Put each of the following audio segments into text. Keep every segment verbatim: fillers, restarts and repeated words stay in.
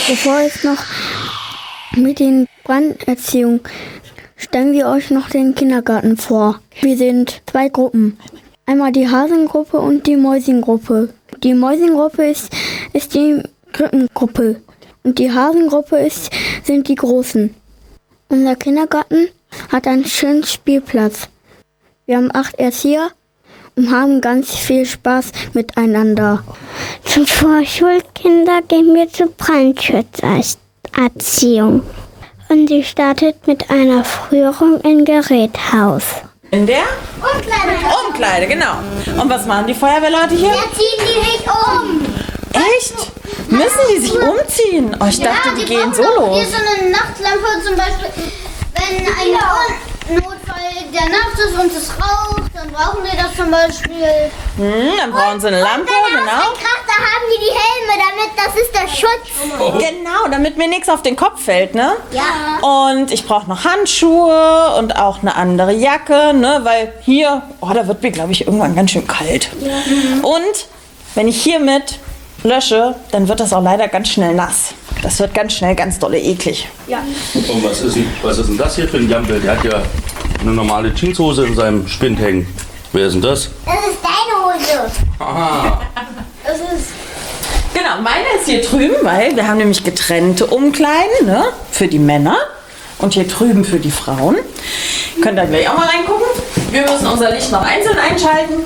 Bevor es noch mit den Branderziehung, stellen wir euch noch den Kindergarten vor. Wir sind zwei Gruppen. Einmal die Hasengruppe und die Mäusengruppe. Die Mäusengruppe ist, ist die Krippengruppe und die Hasengruppe ist, sind die Großen. Unser Kindergarten hat einen schönen Spielplatz. Wir haben acht Erzieher und haben ganz viel Spaß miteinander. Zum Vorschulkinder gehen wir zur Brandschutzerziehung. Und sie startet mit einer Führung im Geräthaus. In der? Umkleide. Umkleide, genau. Und was machen die Feuerwehrleute hier? Da ziehen die sich um. Echt? Müssen die sich umziehen? Oh, ich dachte, die, die gehen so los. Hier so eine Nachtlampe zum Beispiel. Wenn ein Notfall der Nacht ist und es raucht, dann brauchen die das zum Beispiel. Hm, dann brauchen sie eine Lampe, genau. Kracht, da haben die die Helme, damit, das ist der Schutz. Oh. Genau, damit mir nichts auf den Kopf fällt, ne? Ja. Und ich brauche noch Handschuhe und auch eine andere Jacke, ne? Weil hier, oh, da wird mir, glaube ich, irgendwann ganz schön kalt. Ja. Und wenn ich hiermit lösche, dann wird das auch leider ganz schnell nass. Das wird ganz schnell ganz dolle eklig. Ja. Und was ist, was ist denn das hier für ein Jampel? Der hat ja eine normale Jeanshose in seinem Spind hängen. Wer ist denn das? Das ist deine Hose. Aha. Das ist... Genau, meine ist hier drüben, weil wir haben nämlich getrennte Umkleiden, ne? Für die Männer und hier drüben für die Frauen. Könnt ihr gleich auch mal reingucken. Wir müssen unser Licht noch einzeln einschalten.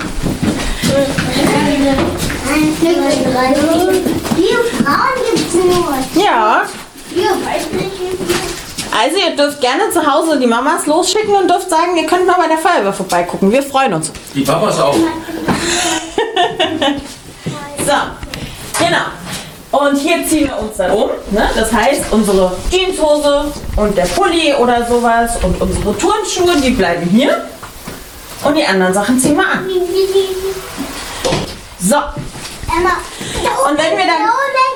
Vier Frauen gibt's nur. Ja. Vier, weiß nicht. Also ihr dürft gerne zu Hause die Mamas losschicken und dürft sagen, ihr könnt mal bei der Feuerwehr vorbeigucken. Wir freuen uns. Die Papas auch. So, genau. Und hier ziehen wir uns dann um. Ne? Das heißt, unsere Jeanshose und der Pulli oder sowas und unsere Turnschuhe, die bleiben hier. Und die anderen Sachen ziehen wir an. So. Und wenn wir dann,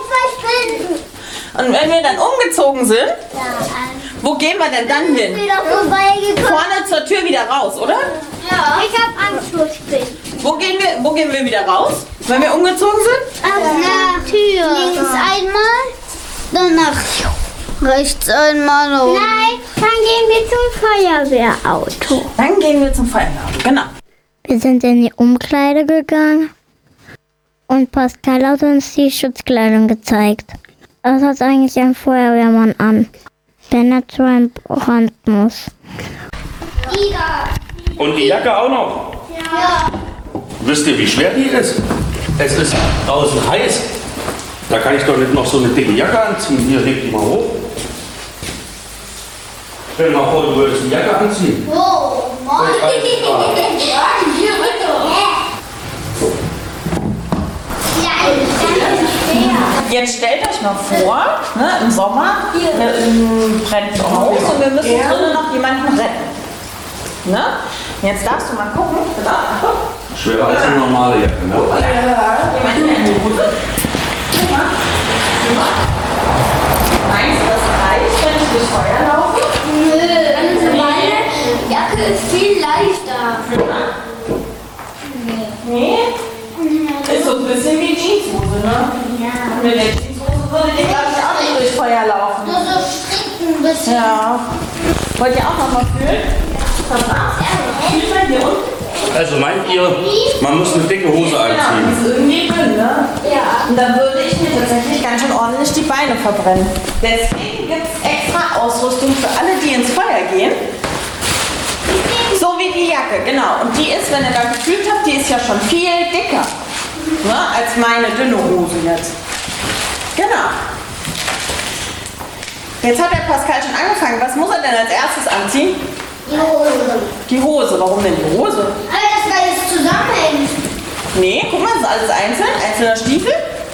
und wenn wir dann umgezogen sind, wo gehen wir denn dann hin? Vorne zur Tür wieder raus, oder? Ja. Ich hab Angst vor Spinnen. Wo gehen wir, wo gehen wir wieder raus, wenn wir umgezogen sind? Nach der Tür. Links einmal, dann nach rechts einmal. Und Nein, dann gehen wir zum Feuerwehrauto. Dann gehen wir zum Feuerwehrauto, genau. Wir sind in die Umkleide gegangen und Pascal hat uns die Schutzkleidung gezeigt. Was hat eigentlich ein Feuerwehrmann an, wenn er zu einem Brand muss? Und die Jacke auch noch. ja. Wisst ihr, wie schwer die ist? Es ist draußen heiß. Da kann ich doch nicht noch so eine dicke Jacke anziehen. Hier, leg die mal hoch. Stell dir mal vor, du würdest die Jacke anziehen. Oh, Mann. Hier bitte. Jetzt stellt euch mal vor, ne, im Sommer äh, brennt ein Haus und wir müssen drinnen noch jemanden retten. Ne? Jetzt darfst du mal gucken. Schwerer als eine normale Jacke, ne? Jemanden in die Hose. Guck mal. Guck mal. Meinst du, das reicht, wenn ich durchs Feuer laufe? Nö, also meine Jacke ist viel leichter. Nee? Ist so ein bisschen wie Jeanshose, ne? Ja. Mit der Jeanshose würde ich, glaube ich, auch nicht durchs Feuer laufen. Nur so strickt ein bisschen. Ja. Wollt ihr auch noch mal fühlen? Was war's? Fühlt man hier unten? Also meint ihr, man muss eine dicke Hose Genau, die anziehen? ist irgendwie dünn, ne? Ja. Und da würde ich mir tatsächlich ganz schön ordentlich die Beine verbrennen. Deswegen gibt es extra Ausrüstung für alle, die ins Feuer gehen. So wie die Jacke, genau. Und die ist, wenn ihr da gefühlt habt, die ist ja schon viel dicker, ne, als meine dünne Hose jetzt. Genau. Jetzt hat der Pascal schon angefangen. Was muss er denn als erstes anziehen? Die Hose. Die Hose. Warum denn die Hose? Alles, weil es zusammenhängt. Nee, guck mal, das ist alles einzeln. Einzelner Stiefel.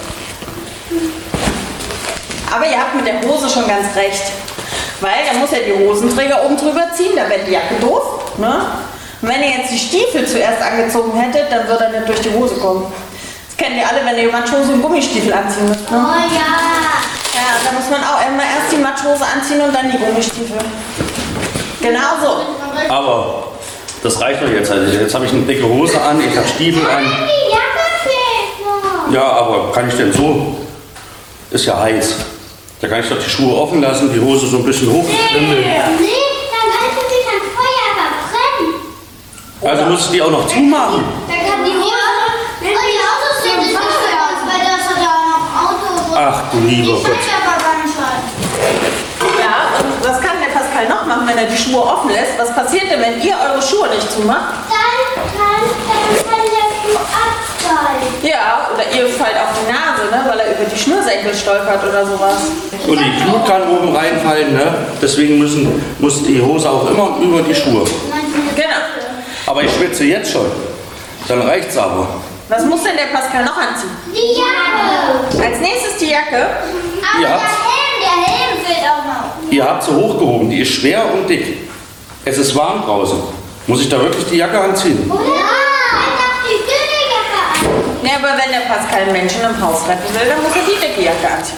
Aber ihr habt mit der Hose schon ganz recht. Weil da muss ja die Hosenträger oben drüber ziehen, da wäre die Jacke doof. Ne? Und wenn ihr jetzt die Stiefel zuerst angezogen hättet, dann würde er nicht durch die Hose kommen. Das kennt ihr alle, wenn ihr Matschhose und Gummistiefel anziehen müsst. Ne? Oh ja. Ja, da muss man auch immer erst die Matschhose anziehen und dann die Gummistiefel. Genau so. Aber das reicht doch jetzt. Also jetzt habe ich eine dicke Hose an, ich habe Stiefel an. Die Jacke fehlt noch. Ja, aber kann ich denn so? Ist ja heiß. Da kann ich doch die Schuhe offen lassen, die Hose so ein bisschen hochkrempeln. Nee, dann könnte sich ein Feuer verbrennen. Also muss ich die auch noch zumachen. Da kann die Hose. Und die Autos sind nicht aus, weil das hat ja noch Autos. Ach du lieber Gott. Ich aber ganz schön. Ja, und was kann der Pascal noch machen, wenn er die Schuhe offen lässt? Was passiert denn, wenn ihr eure Schuhe nicht zumacht? Dann kann, dann kann der Schuh abfallen. Ja, oder ihr fallt auf die Nase, ne, weil er über die Schnürsenkel stolpert oder sowas. Und die Glut kann oben reinfallen, ne? Deswegen müssen, muss die Hose auch immer über die Schuhe. Genau. Aber ich schwitze jetzt schon. Dann reicht's aber. Was muss denn der Pascal noch anziehen? Die Jacke. Als nächstes die Jacke. Aber Ja. der Helm, der Helm fehlt auch noch. Ihr habt sie hochgehoben, die ist schwer und dick. Es ist warm draußen. Muss ich da wirklich die Jacke anziehen? Oder? Ja, doch die dünne Jacke an. Ja, aber wenn der Pascal Menschen im Haus retten will, dann muss er die dicke Jacke anziehen.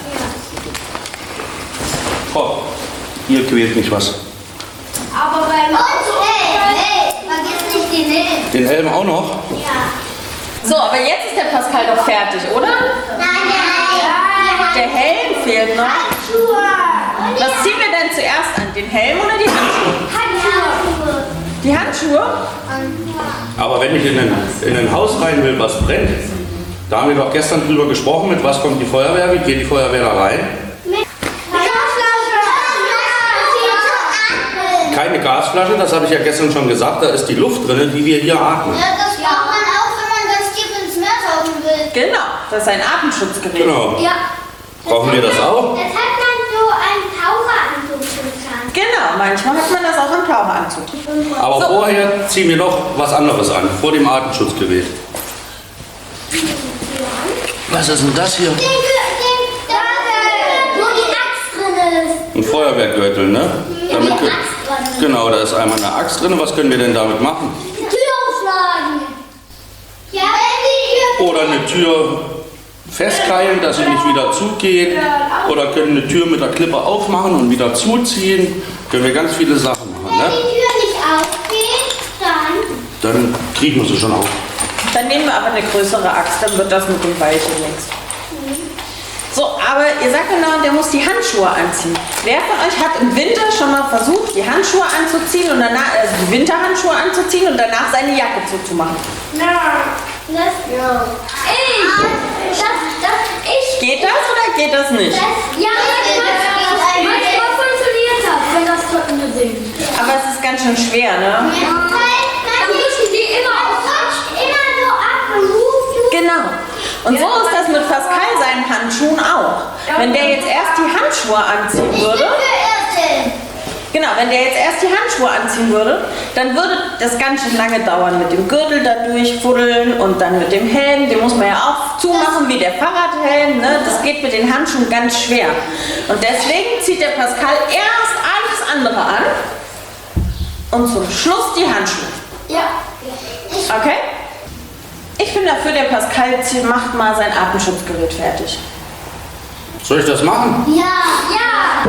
Oh, hier quält mich was. Aber beim Und hey, hey, vergiss nicht den Helm. Den Helm auch noch? Ja. So, aber jetzt ist der Pascal doch fertig, oder? Nein, nein. Der Helm fehlt noch. Handschuhe. Und Was ziehen wir denn zuerst an? Den Helm oder die Handschuhe? Handschuhe. Die Handschuhe? Aber wenn ich in ein, in ein Haus rein will, was brennt, da haben wir doch gestern drüber gesprochen, mit was kommt die Feuerwehr, wie geht die Feuerwehr da rein? Keine Gasflasche, das habe ich ja gestern schon gesagt, da ist die Luft drin, die wir hier atmen. Ja, das braucht man auch, wenn man ganz tief ins Meer tauchen will. Genau, das ist ein Atemschutzgerät. Genau. Ja. Brauchen wir das auch? Das hat man so einen Taucheranzug getan. Genau, manchmal hat man das auch im Taucheranzug. Aber So. vorher ziehen wir noch was anderes an, vor dem Atemschutzgerät. Was ist denn das hier? Den, den, da, wo die Axt drin ist. Ein Feuerwehrgürtel, ne? Damit, Axt drin. genau, da ist einmal eine Axt drin. Was können wir denn damit machen? Die Tür aufschlagen. Ja, wenn die Tür... Oder eine Tür festkeilen, dass sie nicht wieder zugeht. Oder können eine Tür mit der Klippe aufmachen und wieder zuziehen. Können wir ganz viele Sachen machen, Wenn ne? die Tür nicht aufgeht, dann... Dann kriegen wir sie schon auf. Dann nehmen wir aber eine größere Axt, dann wird das mit dem Weilchen nichts. So, aber ihr sagt genau, der muss die Handschuhe anziehen. Wer von euch hat im Winter schon mal versucht, die Handschuhe anzuziehen und danach, also die Winterhandschuhe anzuziehen und danach seine Jacke zuzumachen? Nein. Das... Ja. Ich. Das... Das... Ich... Geht das oder geht das nicht? Das... Ja, manchmal... Manchmal funktioniert das, wenn das Trockene sind. Aber es ist ganz schön schwer, ne? Ja. Dann müssen die immer auf... Immer so ab und hoch. Genau. Und so ist das mit Pascal seinen Handschuhen auch. Wenn der jetzt erst die Handschuhe anziehen würde, genau, wenn der jetzt erst die Handschuhe anziehen würde, dann würde das ganz schön lange dauern mit dem Gürtel da durchfuddeln und dann mit dem Helm, den muss man ja auch zumachen wie der Fahrradhelm, ne? Das geht mit den Handschuhen ganz schwer. Und deswegen zieht der Pascal erst alles andere an und zum Schluss die Handschuhe. Ja. Okay? Ich bin dafür, der Pascal zieht- macht mal sein Atemschutzgerät fertig. Soll ich das machen? Ja. Ja.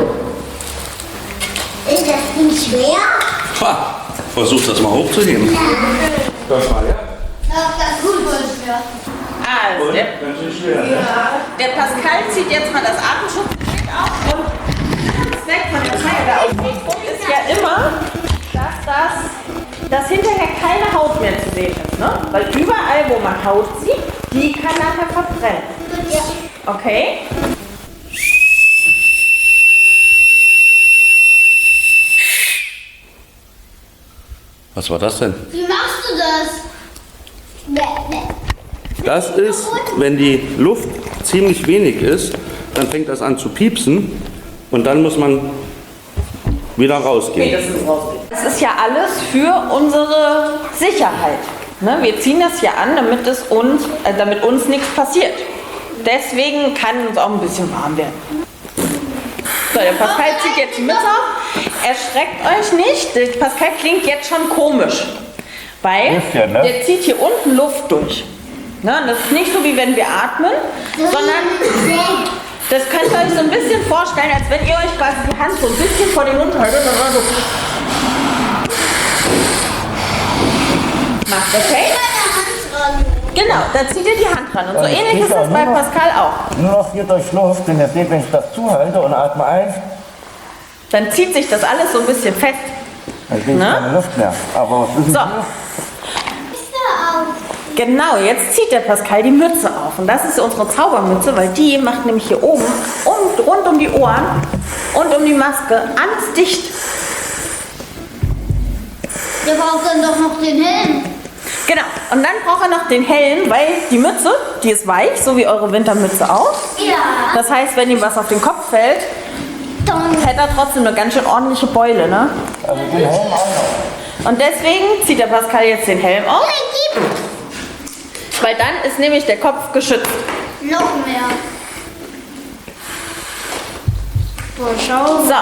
Ist das nicht schwer? Ha, versuch das mal hochzuheben. Das war ja. Doch, das ist gut wohl schwer. Also, der, Ganz schön schwer. Ne? der Pascal zieht jetzt mal das Atemschutzgerät auf und der Zweck von der Scheibe ist ja immer, dass das, dass hinterher keine Haut mehr zu sehen ist. Ne? Weil überall, wo man Haut sieht, die kann nachher verbrennen. Ja. Okay? Was war das denn? Wie machst du das? Bäh, bäh. Das ist, wenn die Luft ziemlich wenig ist, dann fängt das an zu piepsen und dann muss man wieder rausgehen. Spätestens rausgehen. Es ist ja alles für unsere Sicherheit. Ne? Wir ziehen das ja an, damit, es uns, äh, damit uns nichts passiert. Deswegen kann uns auch ein bisschen warm werden. So, der Pascal zieht jetzt die Mütze auf. Erschreckt euch nicht, der Pascal klingt jetzt schon komisch. Weil Ja, ne? der zieht hier unten Luft durch. Ne? Und das ist nicht so, wie wenn wir atmen, sondern das könnt ihr euch so ein bisschen vorstellen, als wenn ihr euch quasi die Hand so ein bisschen vor den Mund haltet und dann so macht, okay? Meine Hand dran. Genau, da zieht ihr die Hand dran. Und so Und es ähnlich geht ist das auch bei nur noch- Pascal auch. Nur noch hier durch Luft, denn ihr seht, wenn ich das zuhalte und atme ein, Dann zieht sich das alles so ein bisschen fest. dann kriege ich Na? keine Luft mehr. Aber was wissen So. Sie? Genau, jetzt zieht der Pascal die Mütze auf. Und das ist unsere Zaubermütze, weil die macht nämlich hier oben um, rund um die Ohren und um die Maske ganz dicht. Der braucht dann doch noch den Helm. Genau, und dann braucht er noch den Helm, weil die Mütze, die ist weich, so wie eure Wintermütze auch. Ja. Das heißt, wenn ihm was auf den Kopf fällt, hätte er trotzdem eine ganz schön ordentliche Beule, ne? Also den Helm auch noch. Und deswegen zieht der Pascal jetzt den Helm auf, weil dann ist nämlich der Kopf geschützt. Noch mehr. Boah, schau. So.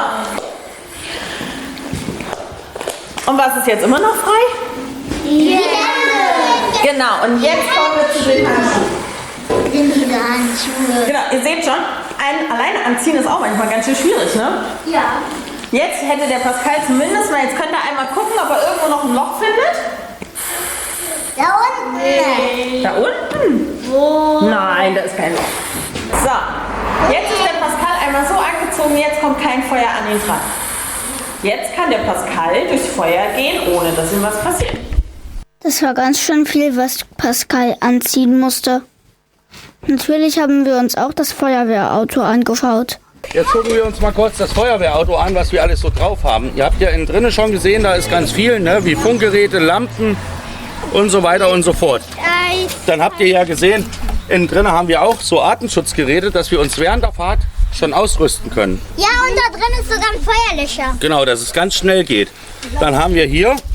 Und was ist jetzt immer noch frei? Die Hände. Genau, und jetzt kommen wir zu den Handschuhen. Die Handschuhe. Genau, ihr seht schon, ein alleine anziehen ist auch manchmal ganz schön schwierig, ne? Ja. Jetzt hätte der Pascal zumindest mal, jetzt könnt ihr einmal gucken, ob er irgendwo noch ein Loch findet. Da unten. Da unten? Wo? Nein, da ist kein Loch. So, jetzt ist der Pascal einmal so angezogen, jetzt kommt kein Feuer an ihn dran. Jetzt kann der Pascal durchs Feuer gehen, ohne dass ihm was passiert. Das war ganz schön viel, was Pascal anziehen musste. Natürlich haben wir uns auch das Feuerwehrauto angeschaut. Jetzt gucken wir uns mal kurz das Feuerwehrauto an, was wir alles so drauf haben. Ihr habt ja innen drinnen schon gesehen, da ist ganz viel, ne? Wie Funkgeräte, Lampen und so weiter und so fort. Dann habt ihr ja gesehen, innen drinnen haben wir auch so Atemschutzgeräte, dass wir uns während der Fahrt schon ausrüsten können. Ja, und da drin ist sogar ein Feuerlöscher. Genau, dass es ganz schnell geht. Dann haben wir hier